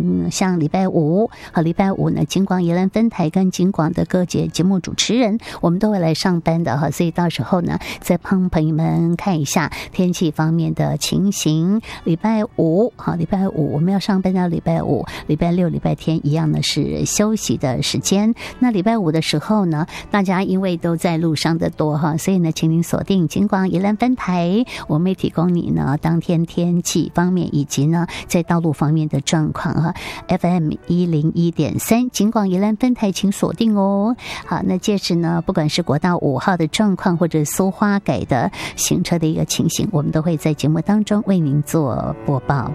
像礼拜五呢，金广宜兰分台跟金广的各节目主持人，我们都会来上班的哈，所以到时候呢，再帮朋友们看一下天气方面的情形。礼拜五我们要上班到礼拜五，礼拜六、礼拜天一样的是休息的时间。那礼拜五的时候呢，大家因为都在路上的多哈，所以呢，请您锁定金广宜兰分台，我们会提供你呢当天天气方面以及呢在道路方面的状况哈。FM 101.3金广宜兰分台，请锁定哦。好，那届时呢，不管是国道5号的状况，或者苏花改的行车的一个情形，我们都会在节目当中为您做播报。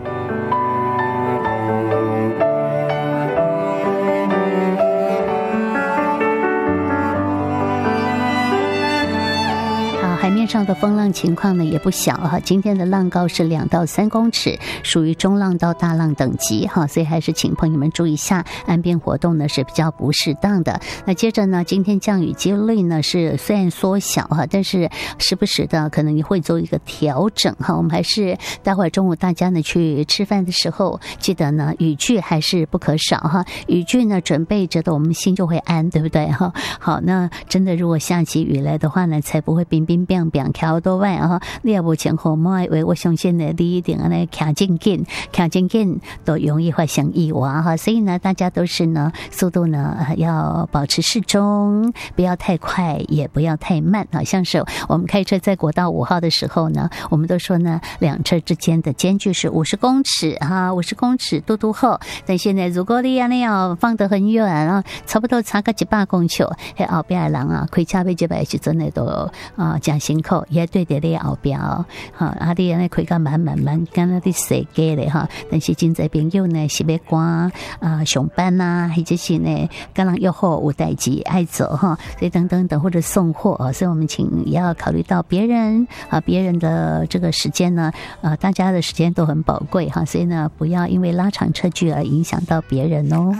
海面上的风浪情况呢也不小哈，今天的浪高是2到3公尺，属于中浪到大浪等级哈，所以还是请朋友们注意一下，岸边活动呢是比较不适当的。那接着呢，今天降雨几率呢是虽然缩小哈，但是时不时的可能也会做一个调整哈。我们还是待会儿中午大家呢去吃饭的时候，记得呢雨具还是不可少哈，雨具呢准备着的，我们心就会安，对不对哈？好，那真的如果下起雨来的话呢，才不会冰冰冰跳多外啊！你也无前后莫以为我相信呢，你一定安尼行真紧都容易发生意外哈。所以呢，大家都是呢，速度呢要保持适中，不要太快，也不要太慢啊。像是我们开车在国道5号的时候呢，我们都说呢，两车之间的间距是50公尺哈，50公尺嘟厚。但现在如果你要放得很远啊，差不多差个100公尺，迄后边的人啊，开车要100是真的都真辛苦。也对着你后边哈，你安尼开个慢，敢若你踅街咧哈。但是真侪朋友呢是要赶上班呐，或者是呢跟人约好有代志爱走哈，所以等等或者送货啊，所以我们也要考虑到别人的这个时间呢，大家的时间都很宝贵哈，所以呢不要因为拉长车距而影响到别人哦。